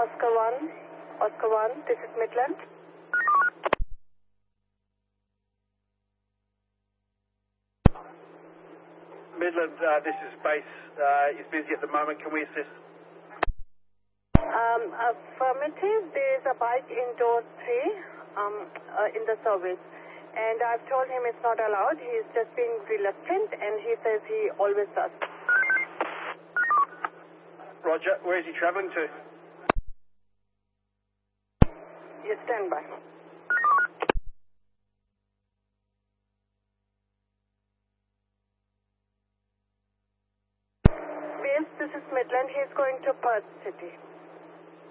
Oscar 1, this is Midland. Midland, this is base. Is busy at the moment. Can we assist? Affirmative, there is a bike in door 3 in the service. And I've told him it's not allowed. He's just being reluctant, and he says he always does. Roger. Where is he travelling to? You stand by. Yes, this is Midland. He's going to Perth City.